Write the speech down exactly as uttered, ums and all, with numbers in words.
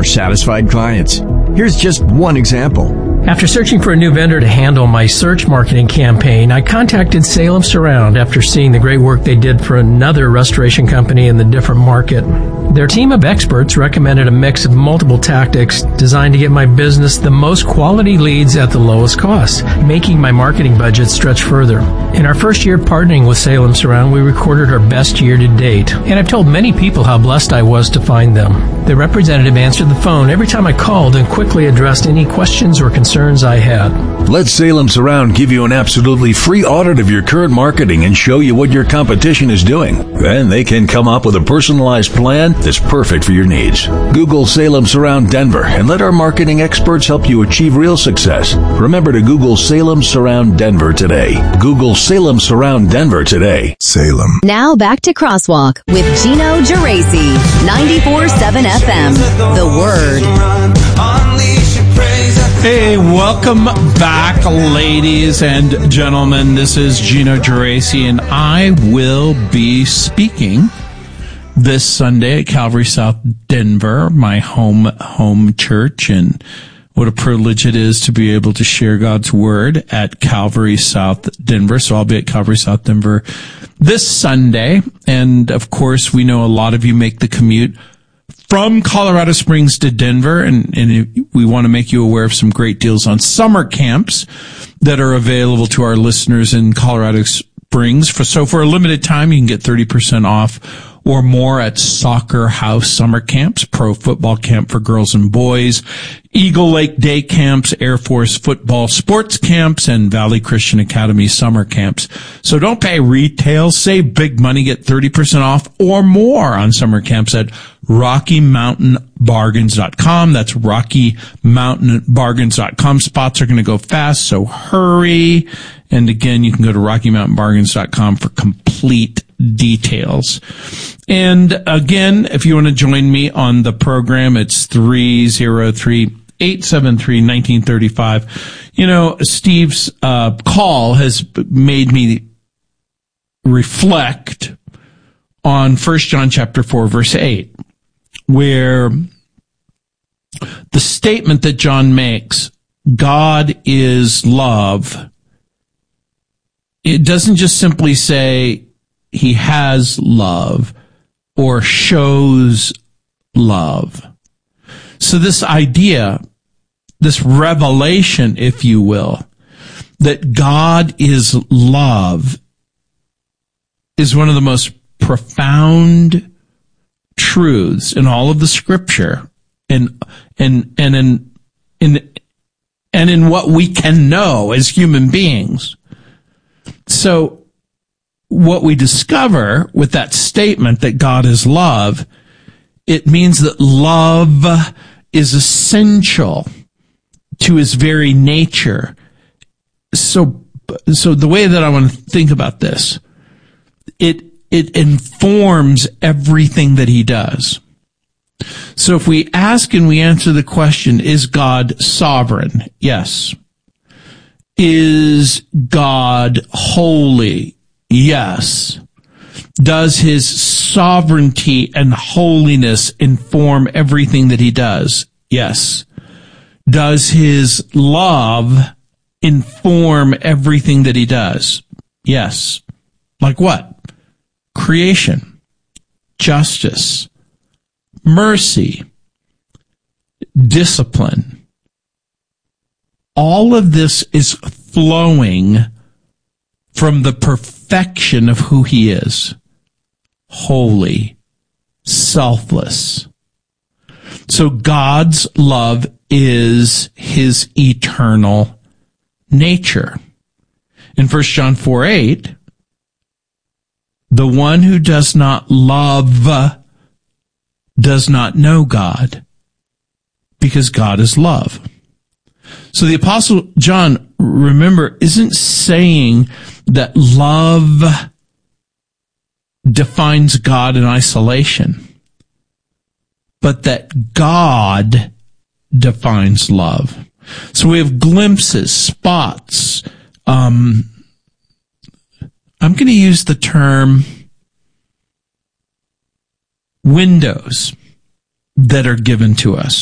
our satisfied clients. Here's just one example. After searching for a new vendor to handle my search marketing campaign, I contacted Salem Surround after seeing the great work they did for another restoration company in the different market. Their team of experts recommended a mix of multiple tactics designed to get my business the most quality leads at the lowest cost, making my marketing budget stretch further. In our first year partnering with Salem Surround, we recorded our best year to date, and I've told many people how blessed I was to find them. The representative answered the phone every time I called and quickly addressed any questions or concerns I had. Let Salem Surround give you an absolutely free audit of your current marketing and show you what your competition is doing. Then they can come up with a personalized plan that's perfect for your needs. Google Salem Surround Denver and let our marketing experts help you achieve real success. Remember to Google Salem Surround Denver today. Google Salem Surround Denver today. Salem. Now back to Crosswalk with Gino Geraci, ninety-four point seven F M. The Word. Hey, welcome back, ladies and gentlemen. This is Gino Geraci, and I will be speaking this Sunday at Calvary South Denver, my home home church, and what a privilege it is to be able to share God's Word at Calvary South Denver. So I'll be at Calvary South Denver this Sunday, and of course, we know a lot of you make the commute from Colorado Springs to Denver, and, and we want to make you aware of some great deals on summer camps that are available to our listeners in Colorado Springs. For, so for a limited time, you can get thirty percent off or more at Soccer House Summer Camps, Pro Football Camp for girls and boys, Eagle Lake Day Camps, Air Force Football Sports Camps, and Valley Christian Academy Summer Camps. So don't pay retail, save big money, get thirty percent off or more on summer camps at Rocky Mountain Bargains dot com. That's Rocky Mountain Bargains dot com. Spots are going to go fast, so hurry. And again, you can go to Rocky Mountain Bargains dot com for complete details. And again, if you want to join me on the program, it's three oh three, eight seven three, one nine three five. You know, Steve's uh, call has made me reflect on First John chapter four, verse eight, where the statement that John makes, God is love, it doesn't just simply say he has love or shows love. So this idea, this revelation, if you will, that God is love is one of the most profound truths in all of the scripture and and and in in and in what we can know as human beings. So what we discover with that statement that God is love, it means that love is essential to his very nature. So so the way that I want to think about this, it it informs everything that he does. So if we ask and we answer the question, is God sovereign? Yes. Is God holy? Yes. Does his sovereignty and holiness inform everything that he does? Yes. Does his love inform everything that he does? Yes. Like what? Creation, justice, mercy, discipline. All of this is flowing from the perfection of who he is. Holy, selfless. So God's love is his eternal nature. In First John four eight, the one who does not love does not know God, because God is love. So the Apostle John, remember, isn't saying that love defines God in isolation, but that God defines love. So we have glimpses, spots. Um, I'm going to use the term windows that are given to us.